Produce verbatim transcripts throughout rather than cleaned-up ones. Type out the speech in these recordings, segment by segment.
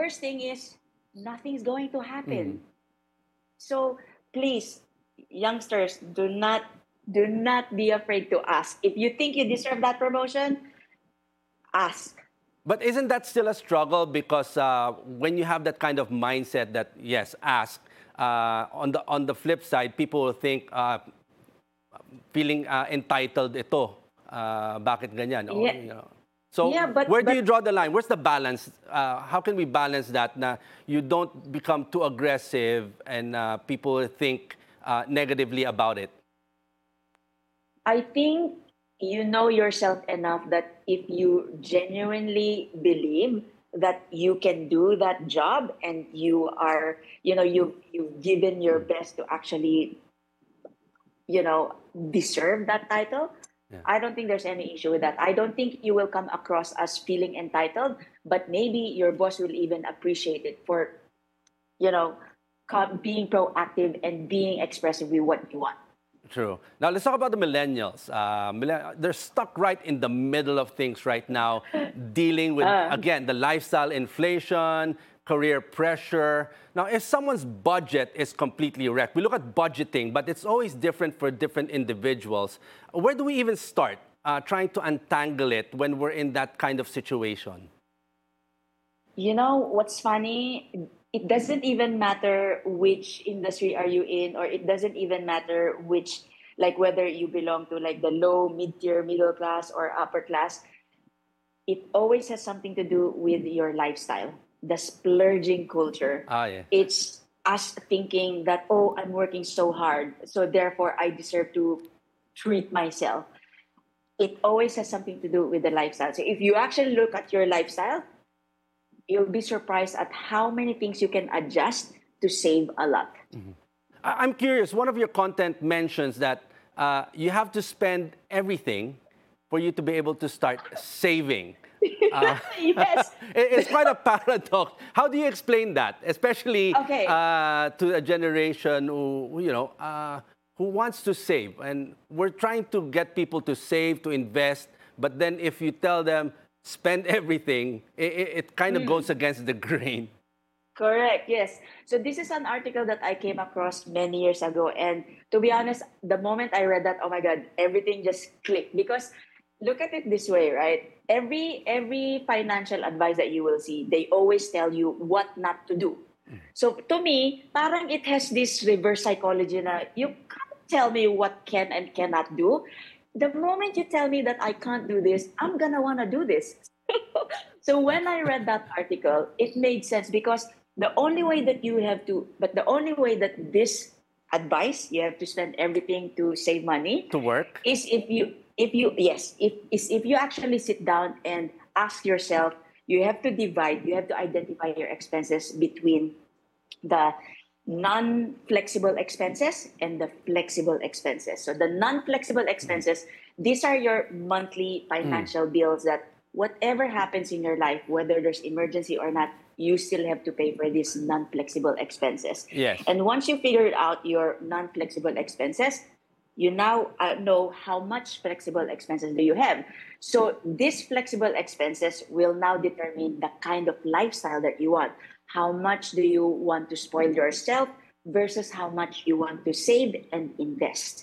worst thing is nothing's going to Mm. happen. So please, youngsters, do not do not be afraid to ask. If you think you deserve that promotion, ask. But isn't that still a struggle? Because uh, when you have that kind of mindset that, yes, ask, uh, on, the, on the flip side, people will think, uh, feeling uh, entitled ito. Uh, bakit ganyan? O, Yeah, you know. So yeah, but where do you but draw the line? Where's the balance? Uh, how can we balance that na you don't become too aggressive and uh, people think uh, negatively about it? I think you know yourself enough that if you genuinely believe that you can do that job and you are, you know, you you've given your best to actually, you know, deserve that title, Yeah. I don't think there's any issue with that. I don't think you will come across as feeling entitled, but maybe your boss will even appreciate it for, you know, co- being proactive and being expressive with what you want. True. Now let's talk about the millennials. Uh, millenn- they're stuck right in the middle of things right now, dealing with, Uh, again, the lifestyle inflation, career pressure. Now, if someone's budget is completely wrecked, we look at budgeting, but it's always different for different individuals. Where do we even start uh, trying to untangle it when we're in that kind of situation? You know what's funny? It doesn't even matter which industry are you in, or it doesn't even matter which, like whether you belong to like the low, mid-tier, middle class, or upper class. It always has something to do with your lifestyle, the splurging culture. Ah, yeah. It's us thinking that, oh, I'm working so hard, so therefore I deserve to treat myself. It always has something to do with the lifestyle. So if you actually look at your lifestyle, you'll be surprised at how many things you can adjust to save a lot. I- I'm curious, one of your content mentions that uh, you have to spend everything for you to be able to start saving. Uh, Yes. it- it's quite a paradox. How do you explain that, especially Okay. uh, to a generation who, who, you know, uh, who wants to save? And we're trying to get people to save, to invest, but then if you tell them spend everything, it, it, it kind of goes Mm. against the grain. Correct, yes. So this is an article that I came across many years ago. And to be honest, the moment I read that, oh my God, everything just clicked. Because look at it this way, right? Every every financial advice that you will see, they always tell you what not to do. So to me, parang it has this reverse psychology na you can't tell me what can and cannot do. The moment you tell me that I can't do this, I'm gonna wanna do this. So when I read that article, it made sense because the only way that you have to, but the only way that this advice, you have to spend everything to save money, To work. is if you, if you, yes, if is if you actually sit down and ask yourself, you have to divide, you have to identify your expenses between the non-flexible expenses and the flexible expenses. So the non-flexible expenses, these are your monthly Mm. financial bills that whatever happens in your life, whether there's emergency or not, you still have to pay for these non-flexible expenses. Yes. And once you figured out your non-flexible expenses, you now uh, know how much flexible expenses do you have. So these flexible expenses will now determine the kind of lifestyle that you want. How much do you want to spoil yourself versus how much you want to save and invest?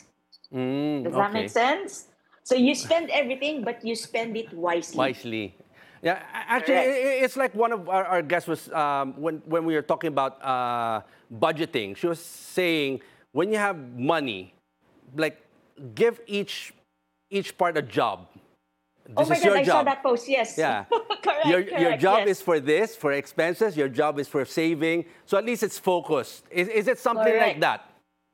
Mm, Does that make okay. sense? So you spend everything, but you spend it wisely. Wisely. Yeah, a- actually, Correct. i- i- it's like one of our, our guests was um, when when we were talking about uh, budgeting. She was saying when you have money, like give each each part a job. Oh This my is God, your I saw job. that post. Yes. Yeah. Your Correct, your correct. job is Yes. for this, for expenses. Your job is for saving. So at least it's focused. Is is it something like Correct. that?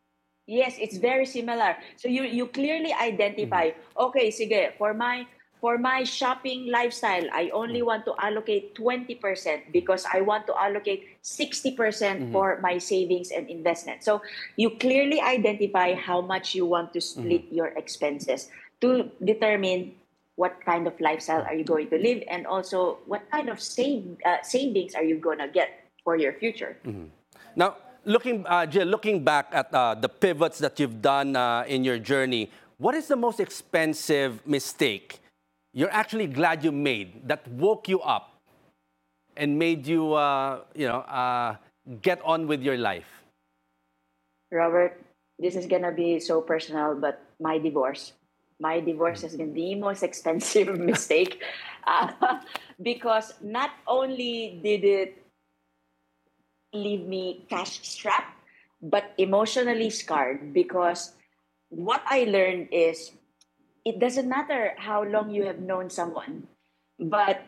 Yes, it's very similar. So you you clearly identify, okay, sige, for my for my shopping lifestyle, I only want to allocate twenty percent because I want to allocate sixty percent for my savings and investment. So you clearly identify how much you want to split your expenses to determine what kind of lifestyle are you going to live and also what kind of save, uh, savings are you going to get for your future. Now, looking, uh, Jill, looking back at uh, the pivots that you've done uh, in your journey, what is the most expensive mistake you're actually glad you made that woke you up? and made you, uh, you know, uh, get on with your life? Robert, this is gonna be so personal, but my divorce. My divorce has been the most expensive mistake uh, because not only did it leave me cash strapped, but emotionally scarred because what I learned is it doesn't matter how long you have known someone, but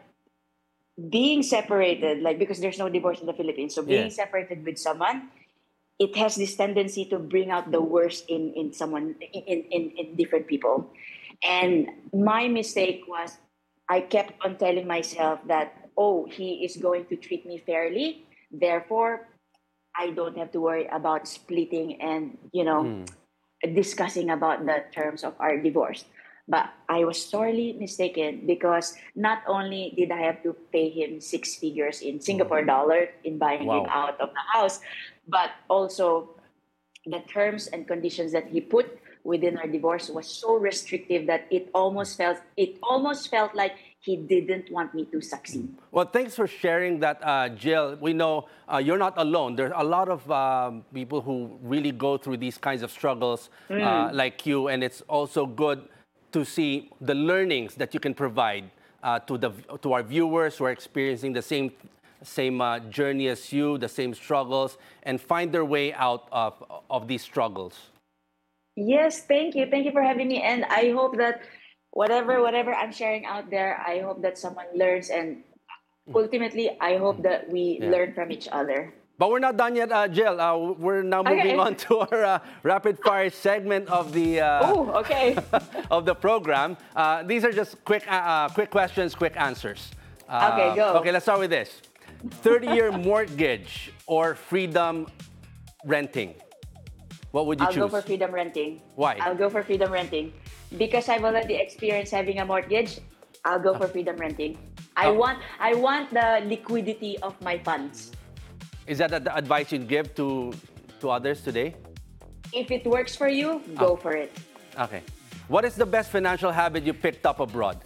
being separated, like because there's no divorce in the Philippines, so being Yes. separated with someone, it has this tendency to bring out the worst in in someone in in, in different people. And my mistake was I kept on telling myself that, oh, he is going to treat me fairly, therefore I don't have to worry about splitting and, you know, discussing about the terms of our divorce. But I was sorely mistaken because not only did I have to pay him six figures in Singapore dollar in buying him Wow. out of the house, but also the terms and conditions that he put within our divorce was so restrictive that it almost felt it almost felt like he didn't want me to succeed. Well, thanks for sharing that, uh, Jill. We know uh, you're not alone. There's a lot of um, people who really go through these kinds of struggles uh, like you, and it's also good to see the learnings that you can provide uh, to the to our viewers who are experiencing the same same uh, journey as you, the same struggles, and find their way out of of these struggles. Yes, thank you. Thank you for having me. And I hope that whatever whatever I'm sharing out there, I hope that someone learns and ultimately I hope that we Yeah. learn from each other. But we're not done yet, uh, Jill. Uh, we're now moving Okay. on to our uh, rapid fire segment of the uh, Oh, okay. of the program. Uh, these are just quick uh, uh, quick questions, quick answers. Uh, Okay, go. Okay, let's start with this: thirty-year mortgage or freedom renting? What would you I'll choose? go for freedom renting. Why? I'll go for freedom renting. Because I've already experienced having a mortgage, I'll go for freedom renting. I Oh. want I want the liquidity of my funds. Is that the advice you'd give to to others today? If it works for you, go for it. Okay. What is the best financial habit you picked up abroad?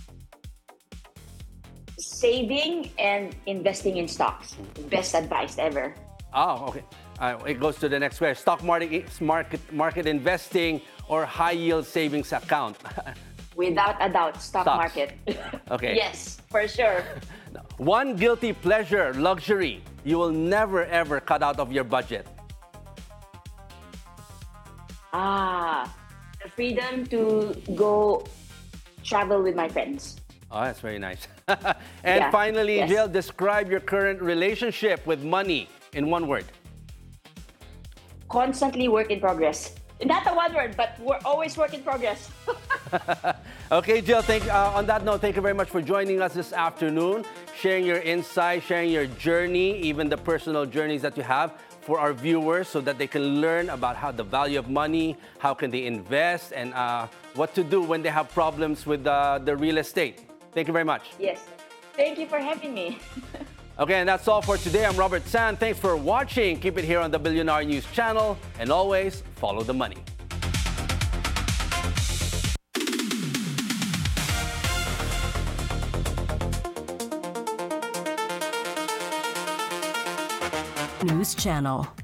Saving and investing in stocks. Best advice ever. Oh, okay. Uh, it goes to the next question. Stock market, market, market investing or high yield savings account? Without a doubt, stock Stocks. market. Okay. Yes, for sure. One guilty pleasure, luxury, you will never ever cut out of your budget. Ah, the freedom to go travel with my friends. Oh, that's very nice. And Yeah. finally, Yes. Jill, describe your current relationship with money in one word. Constantly work in progress. Not a one word, but we're always work in progress. Okay, Jill, thank, uh, on that note, thank you very much for joining us this afternoon, sharing your insight, sharing your journey, even the personal journeys that you have for our viewers so that they can learn about how the value of money, how can they invest, and uh, what to do when they have problems with uh, the real estate. Thank you very much. Yes. Thank you for having me. Okay, and that's all for today. I'm Robert San. Thanks for watching. Keep it here on the Billionaire News channel. And always, follow the money. News Channel.